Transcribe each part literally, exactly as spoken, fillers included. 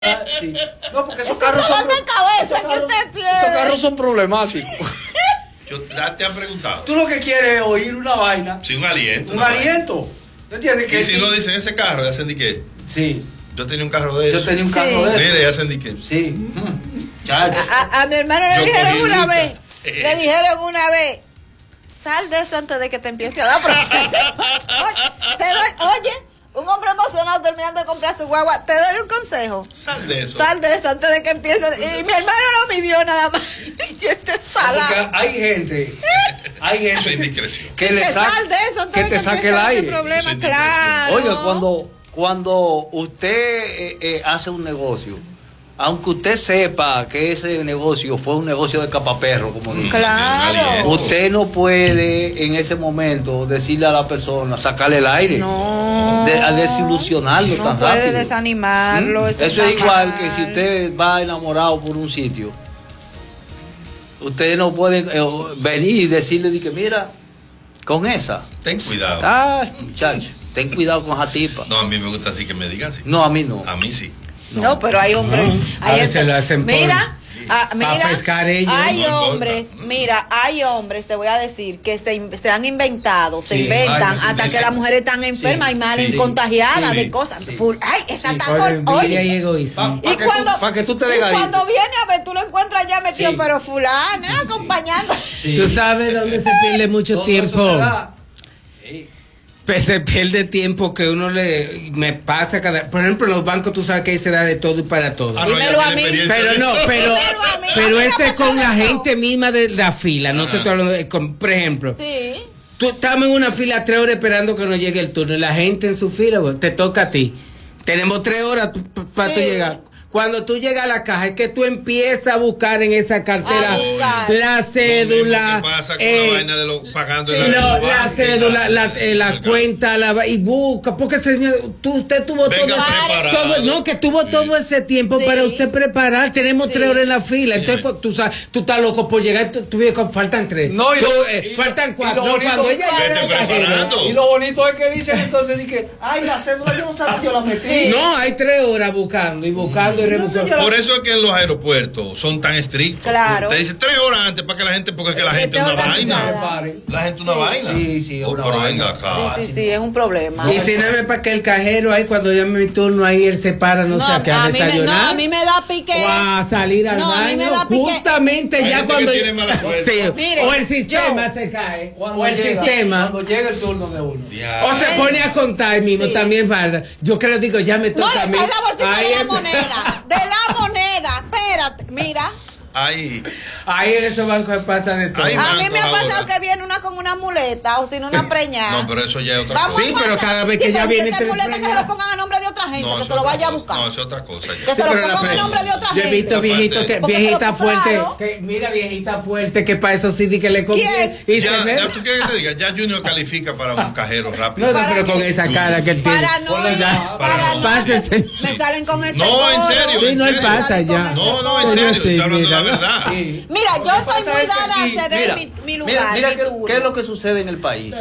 Sí. No, porque esos Ese carros son. dolor de cabeza esos que carros- usted tiene. Esos carros son problemáticos. Yo, ya te han preguntado. Tú lo que quieres es oír una vaina. Sí, un aliento. Un una aliento. ¿Te entiendes? vaina. Que Y si lo dicen ese carro, ya hacen de qué. Sí. Yo tenía un carro de eso. Yo tenía un carro Sí. de eso. Mire, ya hacen de qué. Sí. Chacho. A, a- a mi hermano le Yo dijeron cogí una lucha. vez, le dijeron una vez, sal de eso antes de que te empiece a dar problemas. Oye, te doy, oye, un hombre emocionado terminando de comprar su guagua, te doy un consejo. Sal de eso. Sal de eso antes de que empiece. Y mi hermano no midió nada más. Y este Porque salado. hay gente. Hay Eso es gente indiscreción. que le Que saca. sal de eso antes Que de te que saque empiece el a darte aire. problemas, Eso es claro. Oiga, cuando, cuando usted eh, eh, hace un negocio, aunque usted sepa que ese negocio fue un negocio de capaperro, como dicen, Claro. usted no puede en ese momento decirle a la persona, sacarle el aire, No. de- a desilusionarlo No tan puede rápido. desanimarlo. ¿Mm? Eso, Eso está es igual mal. que si usted va enamorado por un sitio, usted no puede eh, venir y decirle, di que mira, con esa. Ten cuidado. Ay, muchacho, ten cuidado con esa tipa. No, a mí me gusta así que me digan así. No, a mí no. A mí sí. No, pero hay hombres. No, hay a veces este- lo hacen por- Mira, ah, pa' mira, pescar ellos. hay No importa. hombres, mira, hay hombres, te voy a decir, que se, in- se han inventado, se Sí, inventan ay, sí, hasta sí, que sí. las mujeres están enfermas Sí, y mal sí, contagiadas sí, de sí. cosas. Sí. Full- ay, esa Sí, está por con. envidia y Oye, egoísmo. Pa' y que cuando, tú- pa' que tú te y desgarites. cuando viene a ver, tú lo encuentras ya metido, Sí. pero fulano, acompañando. Sí. Tú sabes dónde se pierde mucho Todo tiempo. eso se da. Sí. Pues se pierde tiempo que uno le me pasa cada. Por ejemplo, en los bancos tú sabes que ahí se da de todo y para todo. Ah, no, Dímelo ella a tiene mí. experiencia Pero de no, eso. pero, Dímelo a mí, a pero mí me este ha es con la pasado eso. gente misma de la fila, no te Ajá. estoy hablando de, con- por ejemplo, Sí. tú estamos en una fila tres horas esperando que nos llegue el turno y la gente en su fila, güey, te toca a ti. Tenemos tres horas para Sí. tú llegar. Cuando tú llegas a la caja es que tú empiezas a buscar en esa cartera A buscar. la cédula, Lo mismo que pasa con eh, la vaina de los pagando Sí, en no, la, la cédula, la, eh, la cuenta, la, y busca, porque señor, tú, usted tuvo Venga todo, preparado. todo, no, que tuvo Sí. todo ese tiempo Sí. para usted preparar, tenemos Sí. tres horas en la fila, entonces Sí. cu- tú, sabes, tú estás loco por llegar, tú, tú ves que faltan tres, No, y Tú, lo- eh, y- faltan y cuatro, lo no, bonito cuando es ella que- llega al Vete cajero, preparando. Y lo bonito es que dicen entonces, di que, ay, la cédula yo no sabía, yo la metí. no, hay tres horas buscando y buscando y rebuscando. Por eso es que en los aeropuertos son tan estrictos. Claro. Te dice tres horas antes para que la gente, porque es que la gente es una organizada. vaina. La gente es una vaina. Sí, sí, es Oh, una pero vaina. venga acá. Sí, sí, sí, es un problema. Y si no es para que el cajero ahí cuando llame mi turno ahí él se para, no, No, sé, a qué a a mí me- no, desayunar. a mí me da pique. O a salir al No, a mí me baño. da pique. Justamente Hay ya gente cuando. que tiene mala suerte. Sí, Mire, o el sistema yo- se cae. Cuando O el llega, sistema. Cuando llega el turno de uno. Ya. O se pone a contar ahí mismo, Sí. también falta. Yo creo, digo, ya me No toca le a mí. cae la bolsita Ahí de la es- moneda. De la moneda. Espérate, mira. Ahí. Ahí en esos bancos se pasa de todo. Ahí A mí me ha ahora. pasado que viene una con una muleta o sin una preñada. No, pero eso ya es otra Vamos cosa. Sí, a pero pasar. cada vez que Sí, ya pero viene que te muleta que se preñada. lo pongan a nombre de otra gente, No, que eso se lo es vaya a otra buscar. cosa. No, es otra cosa ya. Que Sí, se lo pero la pongan a pre- nombre de otra Yo he gente. visto viejitos que, Porque viejita se lo- fuerte, claro. que mira viejita fuerte que para eso sí di que le compré ¿Quién? y se Ya, ve. ya tú quieres que te diga, ya Junior califica para un cajero No, rápido. no, ¿Para pero con qué? esa cara que él tiene. Para no Ponle ir, ya, para para no. no. Pásese. Me salen con ese No, en coro. serio, Sí, en no hay serio. pasa Salen con ya. ese No, no, en coro. serio, Sí, estoy hablando mira. la verdad. Sí. Mira, Lo yo que soy pasa muy es que dada a aquí- ceder mira, mi, mi mira, lugar, mira mi qué, turno. qué es lo que sucede en el país.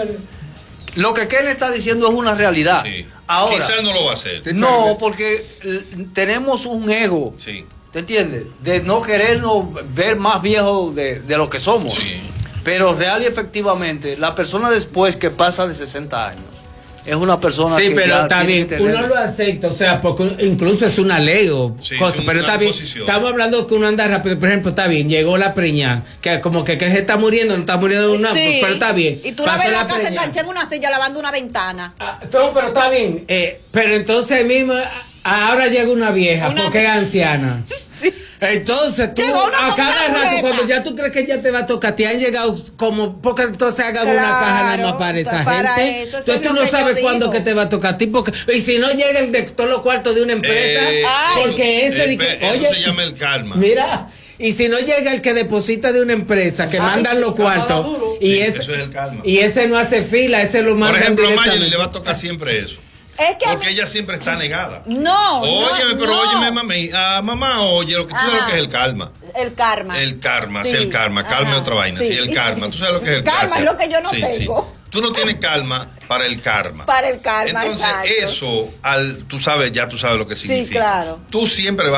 Lo que Ken está diciendo es una realidad. Sí. Ahora, Quizás no lo va a hacer. no, porque eh, tenemos un ego, Sí. ¿te entiendes? De no querernos ver más viejos de, de lo que somos. Sí. Pero real y efectivamente, la persona después que pasa de sesenta años es una persona Sí, que pero ya está tiene bien, que tener- uno lo acepta, o sea, porque incluso es una ley o Sí, cosa, es pero una está bien. imposición. Estamos hablando que uno anda rápido, por ejemplo, está bien, llegó la preñada, que como que, que se está muriendo, no está muriendo de una, Sí. pero está bien. Y tú la Pasó ves la casa preñada. enganchada en una silla lavando una ventana. Ah, no, pero está bien, eh, pero entonces mismo, a- ahora llega una vieja, Una- porque es anciana. Sí. Entonces tú, Llegó una a con cada una rato, muleta. cuando ya tú crees que ya te va a tocar, te han llegado como, porque entonces hagan una Claro, caja nada más para esa para gente. eso, eso Entonces es tú lo no que yo sabes cuándo digo. que te va a tocar a ti, porque, y si no llega el de todos los cuartos de una empresa, Eh, Ay. porque ese, eh, de que, eso oye, se llama el karma. mira, y si no llega el que deposita de una empresa, que Ay, mandan los cámara cuartos, duro. y, Sí, ese, eso es el karma. y ese no hace fila, ese lo Por mandan ejemplo, a Mayeli directamente. le va a tocar siempre eso. Es que a Porque mí- ella siempre está negada. No, Óyeme, no, pero no. óyeme, mami. Ah, mamá, oye, lo que tú sabes Ajá. lo que es el karma. El karma. El karma, sí, Sí. el karma. Karma Ajá, es otra vaina. sí. Sí, el karma. Tú sabes lo que es el Karma karma. es lo que yo no Sí, sí. tengo. tú no tienes calma para el karma. Para el karma, Entonces, exacto. eso, al, tú sabes, ya tú sabes lo que significa. claro. Tú siempre vas